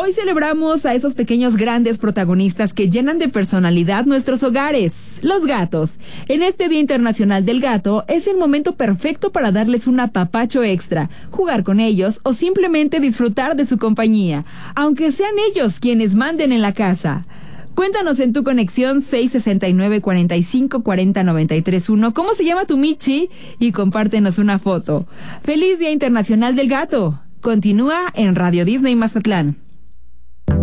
Hoy celebramos a esos pequeños grandes protagonistas que llenan de personalidad nuestros hogares, los gatos. En este Día Internacional del Gato es el momento perfecto para darles un apapacho extra, jugar con ellos o simplemente disfrutar de su compañía, aunque sean ellos quienes manden en la casa. Cuéntanos en tu conexión 669-4540-931 cómo se llama tu Michi y compártenos una foto. ¡Feliz Día Internacional del Gato! Continúa en Radio Disney Mazatlán.